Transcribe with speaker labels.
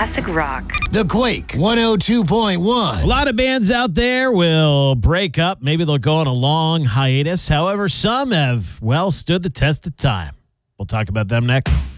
Speaker 1: classic rock.
Speaker 2: The Quake 102.1.
Speaker 3: A lot of bands out there will break up. Maybe they'll go on a long hiatus. However, some have, stood the test of time. We'll talk about them next.